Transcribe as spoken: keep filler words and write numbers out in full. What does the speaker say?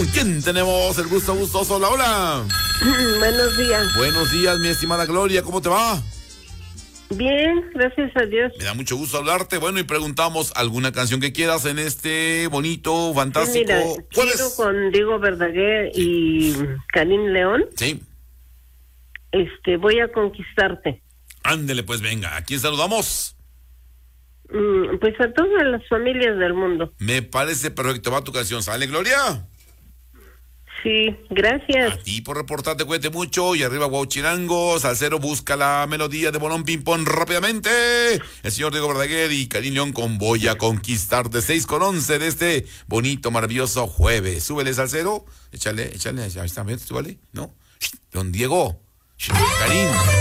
¿Quién tenemos el gusto gustoso? Hola, hola. Buenos días. Buenos días, mi estimada Gloria, ¿cómo te va? Bien, gracias a Dios. Me da mucho gusto hablarte. Bueno, y preguntamos alguna canción que quieras en este bonito, fantástico. Sí, mira, jueves. quiero con Diego Verdaguer y Karim León. Sí. Este, voy a conquistarte. Ándele, pues venga. ¿A quién saludamos? Mm, pues a todas las familias del mundo. Me parece perfecto. Va tu canción. ¿Sale, Gloria? Sí, gracias. A ti por reportarte, cuídate mucho. Y arriba, Guauchirango, Salcero, busca la melodía de Bolón Ping Pong rápidamente. El señor Diego Verdaguer y Karim León con Voy a Conquistarte. seis con once de este bonito, maravilloso jueves. Súbele, Salcero. Échale, échale. Ahí está, súbale. ¿No? Don Diego. Karim.